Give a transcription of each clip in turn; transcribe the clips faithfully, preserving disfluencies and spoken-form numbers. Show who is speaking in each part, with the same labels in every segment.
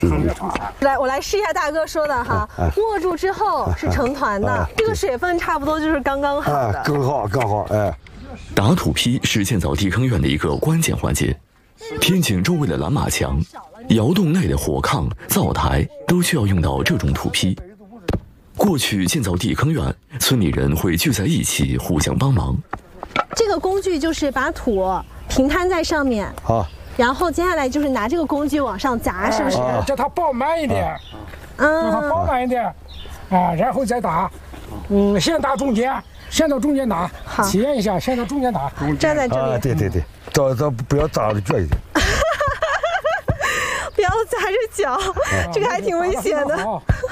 Speaker 1: 嗯、
Speaker 2: 来，我来试一下大哥说的哈，啊啊、握住之后是成团的，啊、这个水分差不多就是刚刚好的，
Speaker 1: 啊、更好更好哎。
Speaker 3: 打土坯是建造地坑院的一个关键环节，天井周围的拦马墙、窑洞内的火炕、灶台都需要用到这种土坯。过去建造地坑院，村里人会聚在一起互相帮忙。
Speaker 2: 这个工具就是把土平摊在上面，
Speaker 1: 好，
Speaker 2: 然后接下来就是拿这个工具往上砸，是不是？
Speaker 4: 啊、叫它爆满一点，嗯，让它爆满一点，啊，然后再打，嗯，先打中间，先到中间打，体验一下，先到中间打，
Speaker 2: 站在这里，
Speaker 1: 啊，对对对，这这不要砸的绝一点，
Speaker 2: 不要砸着脚，啊、这个还挺危险的。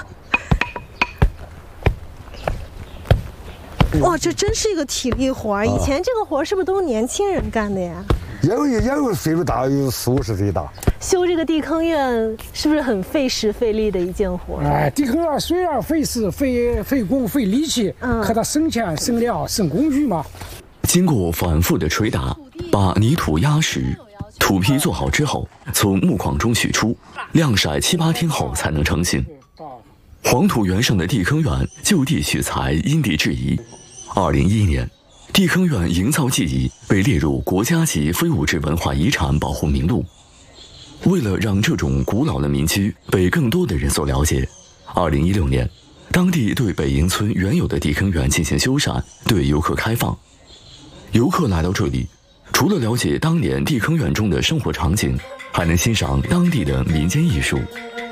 Speaker 2: 哇，这真是一个体力活儿！以前这个活儿是不是都是年轻人干的呀？
Speaker 1: 也有也有岁数大，有四五十岁大。
Speaker 2: 修这个地坑院是不是很费时费力的一件活？
Speaker 4: 哎，地坑院虽然费时、费费工、费力气，嗯，可它省钱、省料、省工具嘛。
Speaker 3: 经过反复的捶打，把泥土压实，土坯做好之后，从木框中取出，晾晒七八天后才能成型。黄土原上的地坑院就地取材，因地制宜。二零一一年，地坑院营造技艺被列入国家级非物质文化遗产保护名录。为了让这种古老的民居被更多的人所了解，二零一六年，当地对北营村原有的地坑院进行修缮，对游客开放。游客来到这里，除了了解当年地坑院中的生活场景，还能欣赏当地的民间艺术。